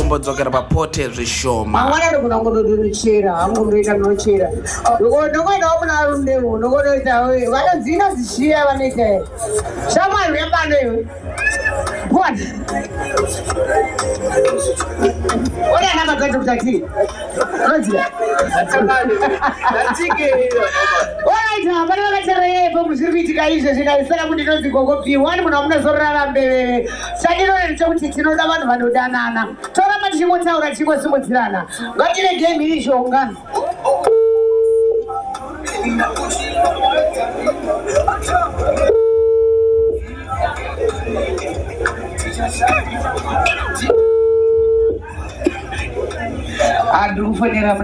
tombodzokera papote zvishoma. Mangwana kuna ngodochera, amundoita nochera. Ndokwenda wamuna rundewo, ndokwenda vanozina zishia vanete. Shamwari yabane. What? Oya namba kati kutaki. Roja. Natike. Oya bana bakachere po muzirbitika izvo zvikaisana kuti ndozi gogopi wani munhu amuna zorara mbere. Sakino nchokuti tinoda vanhu vanodanana. Tora machimo taura chimo simudzirana. Ngatire game iri shonga. Aduh,